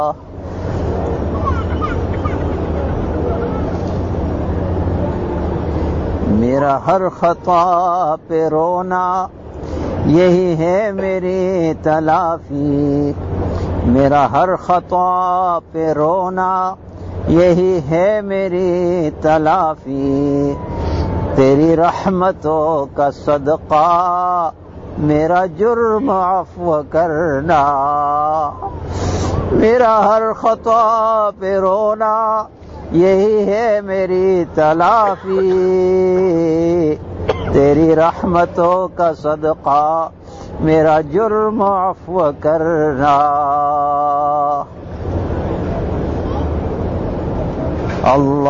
मेरा हर खता पे रोना यही है मेरी तलाफी। मेरा हर खता पे रोना यही है मेरी तलाफी। तेरी रहमतों का सदका मेरा जुर्म अफ़्व करना। मेरा हर खता पे रोना यही है मेरी तलाफी। तेरी रहमतों का सदका मेरा जुर्म अफ़्व करना। अल्लाह